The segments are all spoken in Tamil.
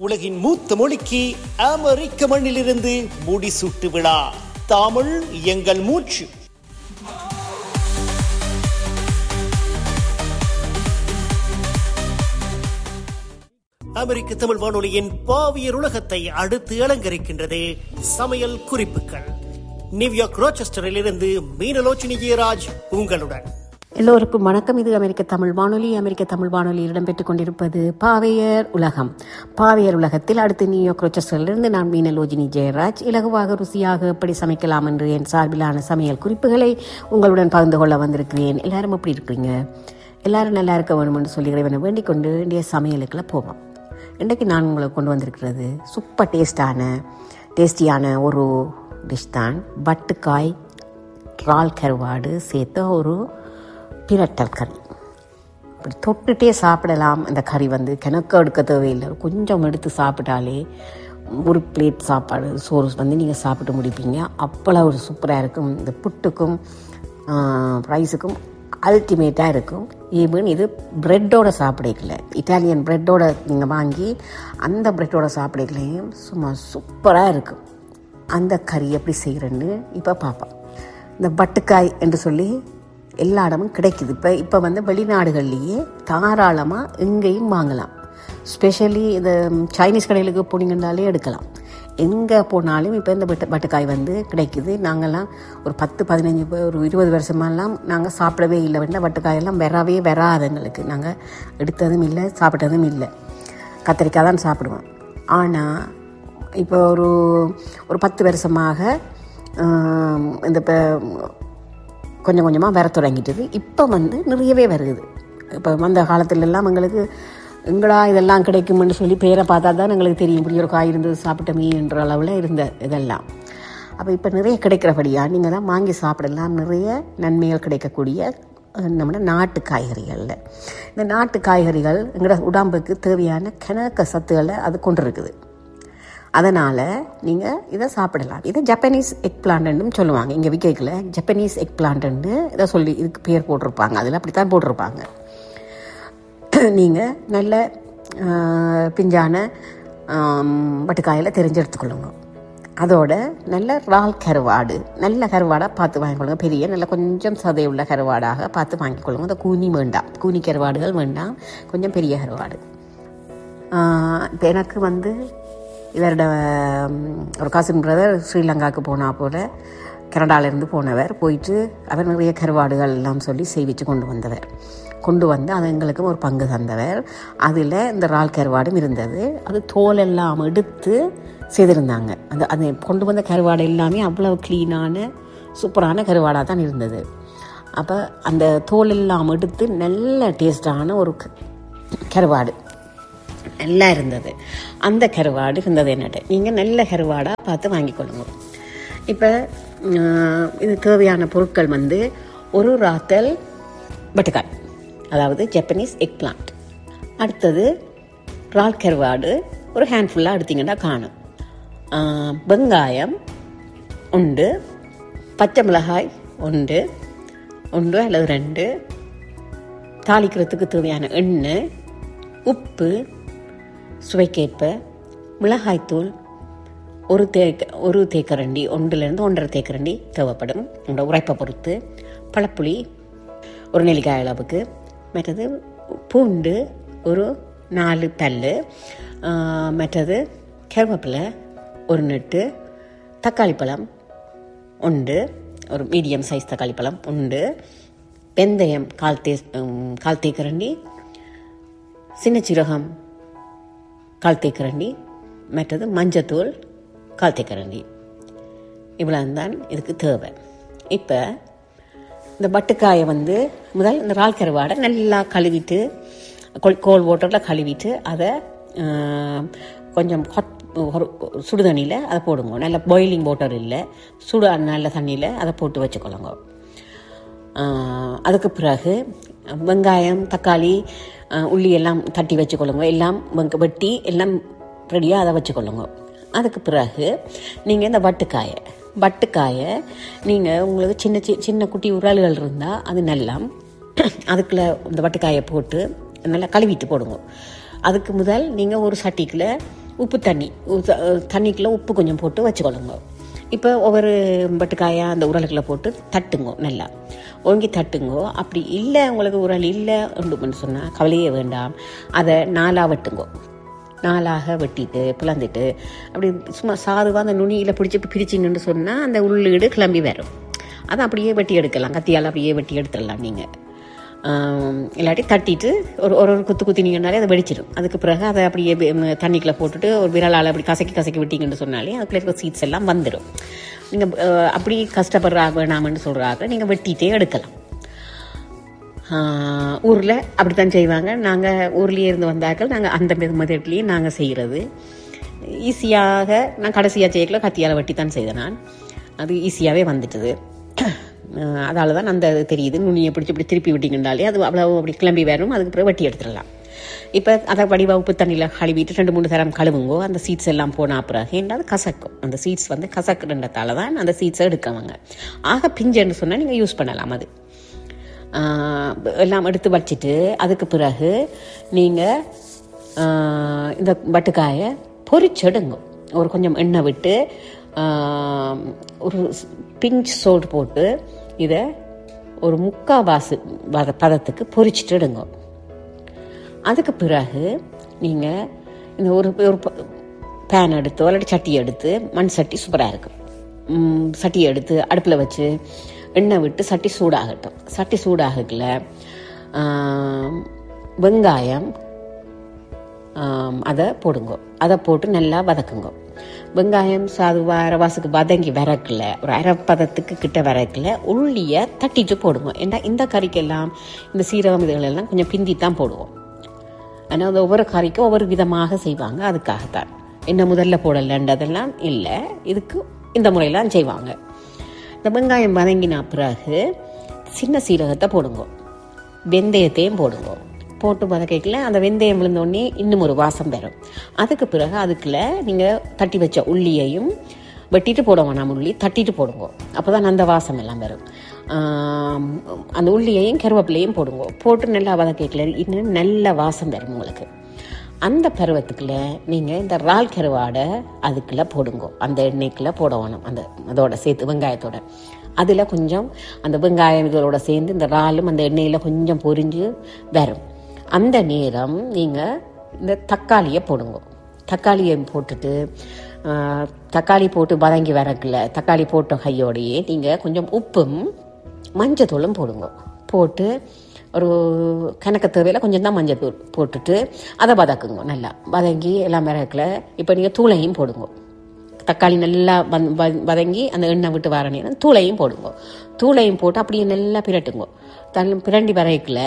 உலகின் மூத்த மொழிக்கு அமெரிக்க மண்ணிலிருந்து முடிசூட்டு விழா. தமிழ் எங்கள் மூச்சு. அமெரிக்க தமிழ் வானொலியின் பாவியர் உலகத்தை அடுத்து அலங்கரிக்கின்றது சமையல் குறிப்புகள். நியூயார்க் ரோச்செஸ்டரில் இருந்து மீனலோச்சினி ஜெயராஜ் உங்களுடன். எல்லோருக்கும் வணக்கம். இது அமெரிக்க தமிழ் வானொலி. அமெரிக்க தமிழ் வானொலியில் இடம்பெற்றுக் கொண்டிருப்பது பாவையர் உலகம். பாவையர் உலகத்தில் அடுத்து நியூயார்க் ரோச்செஸ்டரிலிருந்து நான் மீனலோச்சினி ஜெயராஜ் இலகுவாக ருசியாக எப்படி சமைக்கலாம் என்று என் சார்பிலான சமையல் குறிப்புகளை உங்களுடன் பகிர்ந்து கொள்ள வந்திருக்கிறேன். எல்லாரும் எப்படி இருக்கிறீங்க? எல்லாரும் நல்லா இருக்க வேணும் என்று சொல்லி இறைவனை வேண்டிக் கொண்டு இன்றைய சமையலுக்குள்ள போவோம். இன்றைக்கு நான் உங்களுக்கு கொண்டு வந்திருக்கிறது சூப்பர் டேஸ்டியான ஒரு டிஷ் தான். பட்டுக்காய் இறால் கருவாடு சேர்த்த ஒரு பிரட்டல் கறி. இப்படி தொட்டுட்டே சாப்பிடலாம். இந்த கறி கிணக்க எடுக்க தேவையில்லை. கொஞ்சம் எடுத்து சாப்பிட்டாலே ஒரு பிளேட் சாப்பாடு சோறு நீங்கள் சாப்பிட்டு முடிப்பீங்க. அப்போலாம் ஒரு சூப்பராக இருக்கும். இந்த புட்டுக்கும் ரைஸுக்கும் அல்டிமேட்டாக இருக்கும். ஈவன் இது ப்ரெட்டோட சாப்பிடக்கல, இட்டாலியன் ப்ரெட்டோட நீங்கள் வாங்கி அந்த ப்ரெட்டோட சாப்பிடக்கலையும் சும்மா சூப்பராக இருக்கும். அந்த கறி எப்படி செய்கிறேன்னு இப்போ பார்ப்போம். இந்த பட்டுக்காய் என்று சொல்லி எல்லா இடமும் கிடைக்குது. இப்போ வெளிநாடுகள்லேயே தாராளமாக எங்கேயும் வாங்கலாம். ஸ்பெஷலி இந்த சைனீஸ் கடைகளுக்கு போனீங்கன்னாலே எடுக்கலாம். எங்கே போனாலும் இப்போ இந்த பட்டுக்காய் கிடைக்குது. நாங்கள்லாம் ஒரு 10-15 ஒரு 20 வருஷமெல்லாம் நாங்கள் சாப்பிடவே இல்லை. பட்டுக்காயெல்லாம் வராது எங்களுக்கு. நாங்கள் எடுத்ததும் இல்லை, சாப்பிட்டதும் இல்லை. கத்திரிக்காய் தான் சாப்பிடுவோம். ஆனால் இப்போ ஒரு 10 வருஷமாக இந்த கொஞ்சம் கொஞ்சமாக வர தொடங்கிட்டது. இப்போ நிறையவே வருது. இப்போ அந்த காலத்துலலாம் எங்களுக்கு எங்கடா இதெல்லாம் கிடைக்கும்னு சொல்லி பேரை பார்த்தா தான் எங்களுக்கு தெரியும். இப்படி ஒரு காய் இருந்தது சாப்பிட்டோமே என்ற அளவில் இருந்த இதெல்லாம். அப்போ இப்போ நிறைய கிடைக்கிறபடியாக நீங்கள் தான் வாங்கி சாப்பிடலாம். நிறைய நன்மைகள் கிடைக்கக்கூடிய நம்ம நாட்டு காய்கறிகளில் இந்த நாட்டு காய்கறிகள் எங்களோட உடம்புக்கு தேவையான கணக்க சத்துக்களை அது கொண்டு இருக்குது. அதனால் நீங்கள் இதை சாப்பிடலாம். இதை ஜப்பனீஸ் எக் பிளான்ட்னு சொல்லுவாங்க. இங்கே விற்கல ஜப்பனீஸ் எக் பிளான்ட்னு இதை சொல்லி இதுக்கு பேர் போட்டிருப்பாங்க. அதில் அப்படித்தான் போட்டிருப்பாங்க. நீங்கள் நல்ல பிஞ்சான பட்டுக்காயில் தெரிஞ்செடுத்துக்கொள்ளுங்க. அதோட நல்ல இறால் கருவாடு, நல்ல கருவாடாக பார்த்து வாங்கிக்கொள்ளுங்க. பெரிய நல்ல கொஞ்சம் சதையுள்ள கருவாடாக பார்த்து வாங்கிக்கொள்ளுங்க. அந்த கூனி வேண்டாம், கூனி கருவாடுகள் வேண்டாம், கொஞ்சம் பெரிய கருவாடு. இப்போ எனக்கு இவரோட ஒரு கசின் பிரதர் ஸ்ரீலங்காவுக்கு போனால் போல் கனடாவிலேருந்து போனவர். போயிட்டு அவர் நிறைய கருவாடுகள் எல்லாம் சொல்லி செய்விச்சு கொண்டு வந்து அது எங்களுக்கும் ஒரு பங்கு தந்தவர். அதில் இந்த இறால் கருவாடும் இருந்தது. அது தோல் எல்லாம் எடுத்து செய்திருந்தாங்க. அது கொண்டு வந்த கருவாடு எல்லாமே அவ்வளோ க்ளீனான சூப்பரான கருவாடாக தான் இருந்தது. அப்போ அந்த தோல் எல்லாம் எடுத்து நல்ல டேஸ்டான ஒரு கருவாடு நல்லா இருந்தது. அந்த கருவாடு இருந்தது. என்னட்டு நீங்கள் நல்ல கருவாடாக பார்த்து வாங்கிக்கொள்ளுங்க. இப்போ இது தேவையான பொருட்கள் ஒரு ராத்தல் பட்டுக்காய், அதாவது ஜப்பனீஸ் எக் பிளான்ட். அடுத்தது இறால் கருவாடு ஒரு ஹேண்ட்ஃபுல்லாக எடுத்திங்கன்னா காணும். வெங்காயம் உண்டு, பச்சை மிளகாய் உண்டு அல்லது 2, தாளிக்கிறதுக்கு தேவையான எண்ணெய், உப்பு சுவைக்கேற்ப, மிளகாய்த்தூள் ஒரு தேக்கரண்டி, 1 1/2 தேக்கரண்டி தேவைப்படும் உங்களோட உரைப்பை பொறுத்து, பழப்புளி ஒரு நெல்லிக்காய் அளவுக்கு, மற்றது பூண்டு ஒரு 4 பல்லு, மற்றது கருவேப்பிலை ஒரு நெட்டு, தக்காளி பழம் உண்டு, ஒரு மீடியம் சைஸ் தக்காளி பழம் உண்டு, வெந்தயம் 1/4 தேக்கரண்டி, சின்ன சீரகம் 1/4 தேக்கரண்டி, மற்றது மஞ்சத்தூள் 1/4 தேக்கரண்டி. இவ்வளோ தான் இதுக்கு தேவை. இப்போ இந்த பட்டுக்காயை முதல் இந்த இறால் கருவாடை நல்லா கழுவிட்டு கோல்ட் வாட்டரில் கழுவிட்டு அதை கொஞ்சம் சுடுதண்ணியில் அதை போடுங்க. நல்ல பாயிலிங் வாட்டர் இல்லை, நல்ல தண்ணியில் அதை போட்டு வச்சுக்கொள்ளுங்க. அதுக்கு பிறகு வெங்காயம், தக்காளி, உள்ளி எல்லாம் தட்டி வச்சுக்கொள்ளுங்க. எல்லாம் வெட்டி எல்லாம் ரெடியாக அதை வச்சுக்கொள்ளுங்க. அதுக்கு பிறகு நீங்கள் இந்த பட்டுக்காயை நீங்கள் உங்களுக்கு சின்ன குட்டி உரல்கள் இருந்தால் அது நல்லா அதுக்குள்ளே இந்த பட்டுக்காயை போட்டு நல்லா கழுவிட்டு போடுங்க. அதுக்கு முதல் நீங்கள் ஒரு சட்டிக்குள்ள உப்பு தண்ணிக்குள்ளே உப்பு கொஞ்சம் போட்டு வச்சுக்கொள்ளுங்க. இப்போ ஒவ்வொரு பட்டுக்காயாக அந்த உரலுக்குள்ளே போட்டு தட்டுங்கோ, நல்லா ஓங்கி தட்டுங்கோ. அப்படி இல்லை உங்களுக்கு உரல் இல்லை ஒன்று சொன்னால் கவலையே வேண்டாம், அதை 4ஆக வெட்டுங்கோ. 4ஆக வெட்டிட்டு பிளந்துட்டு அப்படி சும்மா சாதுவாக அந்த நுனியில் பிரிச்சிங்கன்னு சொன்னால் அந்த உள்ளீடு கிளம்பி வரும். அதை அப்படியே வெட்டி எடுக்கலாம், கத்தியால் அப்படியே வெட்டி எடுத்துடலாம் நீங்கள். இல்லாட்டி தட்டிட்டு ஒரு குத்தினீங்கன்னாலே அதை வெடிச்சிடும். அதுக்கு பிறகு அதை அப்படியே தண்ணிக்குள்ளே போட்டுட்டு ஒரு விரலால் அப்படி கசக்கி விட்டீங்கன்னு சொன்னாலே அதுக்குள்ள இருக்க சீட்ஸ் எல்லாம் வந்துடும். நீங்கள் அப்படி கஷ்டப்படுறாங்க வேணாமன்னு சொல்கிறாங்க, நீங்கள் வெட்டிகிட்டே எடுக்கலாம். ஊரில் அப்படித்தான் செய்வாங்க. நாங்கள் ஊர்லேயே இருந்து வந்தார்கள், நாங்கள் அந்த மெதட்லேயே நாங்கள் செய்கிறது ஈஸியாக. நான் கடைசியாக செய்யல கத்தியால் வெட்டி தான் செய்தேன். நான் அது ஈஸியாகவே வந்துட்டுது. அதால் தான் அந்த தெரியுது. நுனியை பிடிச்சி இப்படி திருப்பி விட்டிங்கன்னாலே அது அவ்வளோ அப்படி கிளம்பி வரும். அதுக்கு பிறகு வெட்டி எடுத்துடலாம். இப்போ அதை வடிவா உப்பு தண்ணியில் கழுவிட்டு 2-3 தரம் கழுவுங்கோ. அந்த சீட்ஸ் எல்லாம் போனால் பிறகு அது கசக்கும். அந்த சீட்ஸ் கசக்குன்றதால தான் அந்த சீட்ஸை எடுக்கவங்க. ஆக பிஞ்சுன்னு சொன்னால் நீங்கள் யூஸ் பண்ணலாம். அது எல்லாம் எடுத்து வச்சுட்டு அதுக்கு பிறகு நீங்கள் இந்த பட்டுக்காயை பொரிச்செடுங்க. ஒரு கொஞ்சம் எண்ணெய் விட்டு ஒரு பிஞ்ச் சோல்ட் போட்டு இதை ஒரு 3/4 பதத்துக்கு பொரிச்சிட்டு எடுங்க. அதுக்கு பிறகு நீங்கள் இந்த ஒரு பேன் எடுத்தோ இல்லாட்டி சட்டி எடுத்து, மண் சட்டி சூப்பராக இருக்கும், சட்டியை எடுத்து அடுப்பில் வச்சு எண்ணெய் விட்டு சட்டி சூடாகட்டும். சட்டி சூடாகல வெங்காயம் அதை போடுங்க. அதை போட்டு நல்லா வதக்குங்க. வெங்காயம் அரவாசுக்கு வதங்கி வரக்கல, ஒரு 1/2 பதத்துக்கு கிட்ட வரக்கல உள்ளியை தட்டிட்டு போடுங்க. ஏன்னா இந்த கறிக்கெல்லாம் இந்த சீரகம் இதுகளெல்லாம் கொஞ்சம் பிந்தி தான் போடுவோம். ஆனால் அது ஒவ்வொரு கறிக்கும் ஒவ்வொரு விதமாக செய்வாங்க. அதுக்காகத்தான் என்ன முதல்ல போடலன்றதெல்லாம் இல்லை, இதுக்கு இந்த முறையெல்லாம் செய்வாங்க. இந்த வெங்காயம் வதங்கினா பிறகு சின்ன சீரகத்தை போடுங்க, வெந்தயத்தையும் போடுங்க. போட்டு வதக்கல அந்த வெந்தயம் விழுந்தோடனே இன்னும் ஒரு வாசம் வரும். அதுக்கு பிறகு அதுக்குள்ள நீங்கள் தட்டி வச்ச உள்ளியையும் வெட்டிட்டு போட வேணாம், உள்ளி தட்டிட்டு போடுங்க. அப்போ தான் அந்த வாசம் எல்லாம் வரும். அந்த உள்ளியையும் கருவேப்பிலையும் போடுங்க. போட்டு நல்லா வதக்கல இன்னும் நல்ல வாசம் வரும் உங்களுக்கு. அந்த பருவத்துக்குள்ள நீங்கள் இந்த இறால் கருவாடை அதுக்குள்ளே போடுங்க. அந்த எண்ணெய்க்குள்ளே போட வேணும், அதோட சேர்த்து வெங்காயத்தோட. அதில் கொஞ்சம் அந்த வெங்காயம் இதோட சேர்ந்து இந்த இறாலும் அந்த எண்ணெயில் கொஞ்சம் பொரிஞ்சு வரும். அந்த நேரம் நீங்கள் இந்த தக்காளியை போடுங்க. தக்காளியை போட்டுட்டு தக்காளி போட்டு வதங்கி வரக்குள்ள தக்காளி போட்ட கையோடையே நீங்கள் கொஞ்சம் உப்பும் மஞ்சத்தூளும் போடுங்க. போட்டு ஒரு கணக்கு தேவையில் கொஞ்சம் தான் மஞ்சத்தூள் போட்டுட்டு அதை வதக்குங்க. நல்லா வதங்கி எல்லாம் வரக்குள்ள இப்போ நீங்கள் தூளையும் போடுங்க. தக்காளி நல்லா வதங்கி அந்த எண்ணெய் விட்டு வர நேரம் தூளையும் போடுங்க. தூளையும் போட்டு அப்படியே நல்லா பிரட்டுங்க. பிரண்டி வரைக்குள்ள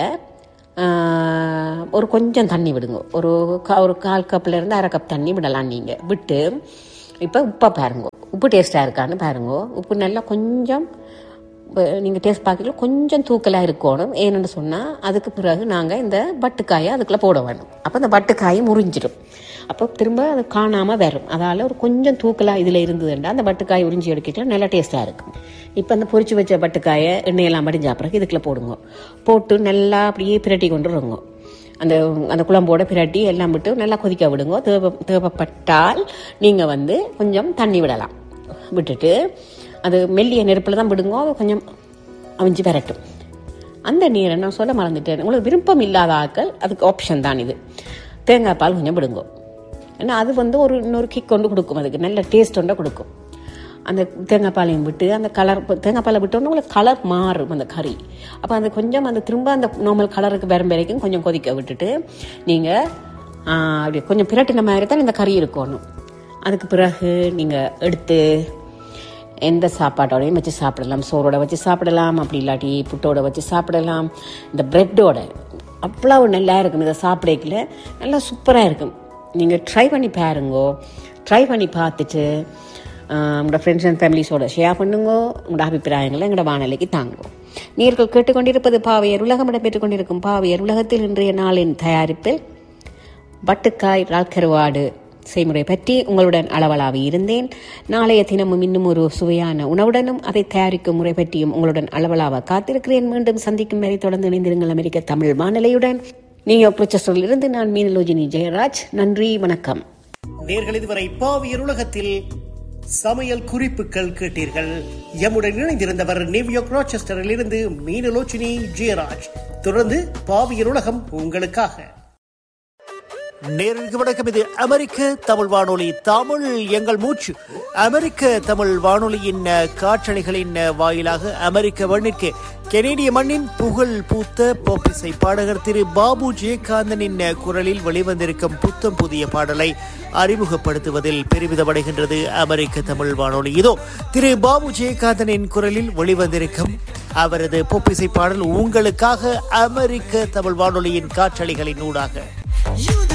ஒரு கொஞ்சம் தண்ணி விடுங்க. ஒரு 1/4 கப்லேருந்து 1/2 கப் தண்ணி விடலாம். நீங்கள் விட்டு இப்போ உப்பை பாருங்க, உப்பு டேஸ்ட்டாக இருக்கான்னு பாருங்க. உப்பு நல்லா கொஞ்சம் நீங்கள் டேஸ்ட் பார்க்கல கொஞ்சம் தூக்கலாக இருக்கணும். ஏன்னு சொன்னால் அதுக்கு பிறகு நாங்கள் இந்த பட்டுக்காயை அதுக்குள்ளே போட வேணும். அப்போ இந்த பட்டுக்காயை முறிஞ்சிடும். அப்போ திரும்ப அது காணாமல் வரும். அதால் ஒரு கொஞ்சம் தூக்கலாக இதில் இருந்ததுன்னா அந்த பட்டுக்காய் உறிஞ்சி எடுக்கலாம், நல்லா டேஸ்ட்டாக இருக்கும். இப்போ அந்த பொரிச்சு வச்ச பட்டுக்காயை எண்ணெயெல்லாம் மடிஞ்ச பிறகு இதுக்குள்ளே போடுங்க. போட்டு நல்லா அப்படியே பிரட்டி கொண்டு வருங்க. அந்த குழம்போட பிரட்டி எல்லாம் விட்டு நல்லா கொதிக்க விடுங்க. தேவைப்பட்டால் நீங்கள் கொஞ்சம் தண்ணி விடலாம். விட்டுட்டு அது மெல்லிய நெருப்பில் தான் விடுங்க, கொஞ்சம் அவிஞ்சு வரட்டும். அந்த நீரை நான் சொல்ல மறந்துட்டேன், உங்களுக்கு விருப்பம் இல்லாத ஆட்கள் அதுக்கு ஆப்ஷன் தான் இது. தேங்காய் பால் கொஞ்சம் விடுங்க. ஏன்னா அது ஒரு இன்னொரு கிக் கொண்டு கொடுக்கும், அதுக்கு நல்ல டேஸ்ட் ஒன்றை கொடுக்கும். அந்த தேங்காய் பாலையும் விட்டு அந்த கலர் தேங்காய் பாலை விட்டோன்னா உங்களுக்கு கலர் மாறும் அந்த கறி. அப்போ அந்த கொஞ்சம் அந்த திரும்ப அந்த நார்மல் கலருக்கு வரும் வரைக்கும் கொஞ்சம் கொதிக்க விட்டுட்டு நீங்கள் அப்படி கொஞ்சம் பிரட்டின மாதிரி தான் இந்த கறி இருக்கணும். அதுக்கு பிறகு நீங்கள் எடுத்து எந்த சாப்பாட்டோடையும் வச்சு சாப்பிடலாம். சோறோட வச்சு சாப்பிடலாம், அப்படி இல்லாட்டி புட்டோட வச்சு சாப்பிடலாம். இந்த ப்ரெட்டோட அவ்வளவு நல்லா இருக்கும். இதை சாப்பிடக்கல நல்லா சூப்பராக இருக்கும். நீங்கள் ட்ரை பண்ணி பாருங்கோ. ட்ரை பண்ணி பார்த்துட்டு உங்களோட ஃப்ரெண்ட்ஸ் அண்ட் ஃபேமிலிஸோட ஷேர் பண்ணுங்க. உங்களோட அபிப்பிராயங்களை எங்களோட வானொலிக்கு தாங்குவோம். நீர்கள் கேட்டுக்கொண்டிருப்பது பாவையர் உலகம் இடம்பெற்றுக் கொண்டிருக்கும் பாவையர் உலகத்தில் இன்றைய நாளின் தயாரிப்பில் பட்டுக்காய் இறால் கருவாடு செய்முறை பற்றி உங்களுடன் அளவலாவி இருந்தேன். நாளைய தினமும் இன்னும் ஒரு சுவையான உணவுடனும் அதை தயாரிக்கும் முறை பற்றியும் உங்களுடன் அளவலாக காத்திருக்கிறேன். மீண்டும் சந்திக்கும் வரை தொடர்ந்து இணைந்திருங்கள் அமெரிக்க தமிழ் வானொலியுடன். நியூயார்க் ரோச்செஸ்டரிலிருந்து நான் மீனலோஜினி ஜெயராஜ். நன்றி, வணக்கம். நேர்கள் இதுவரை பாவியர் உலகத்தில் சமையல் குறிப்புகள் கேட்டீர்கள். எம்முடன் இணைந்திருந்தவர் நியூயார்க் ராச்செஸ்டரில் இருந்து மீனலோச்சினி ஜெயராஜ். தொடர்ந்து பாவியர் உலகம் உங்களுக்காக. நேருக்கு வணக்கம். இது அமெரிக்க தமிழ் வானொலி, தமிழ் எங்கள் மூச்சு. அமெரிக்க தமிழ் வானொலியின் காற்றலைகளின் வாயிலாக அமெரிக்க மண்ணிற்கு, கெனேடிய மண்ணின் புகழ் பூத்த பாப் இசை பாடகர் திரு பாபு ஜெயகாந்தனின் குரலில் வெளிவந்திருக்கும் புத்தம் புதிய பாடலை அறிமுகப்படுத்துவதில் பெருமிதமடைகின்றது அமெரிக்க தமிழ் வானொலி. இதோ திரு பாபு ஜெயகாந்தனின் குரலில் வெளிவந்திருக்கும் அவரது பாப் இசை பாடல் உங்களுக்காக அமெரிக்க தமிழ் வானொலியின் காற்றலைகளின் ஊடாக.